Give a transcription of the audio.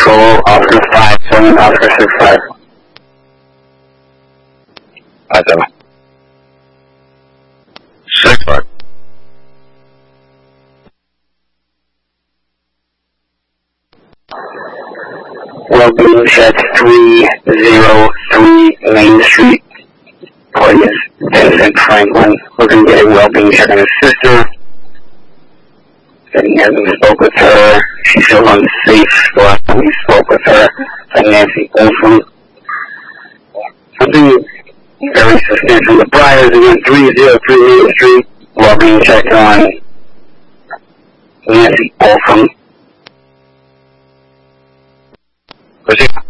Patrol, Officer 57, Officer 65. 57. 65. Well-being check 303 Main Street. Point is Vincent Franklin. We're going to get a well-being check on his sister. He hasn't spoke with her. She feels unsafe the last time we spoke with her. And Nancy Olson. Something very substantial. The Briars again, 303 Main Street. Well-being check on Nancy Olson. Proceed.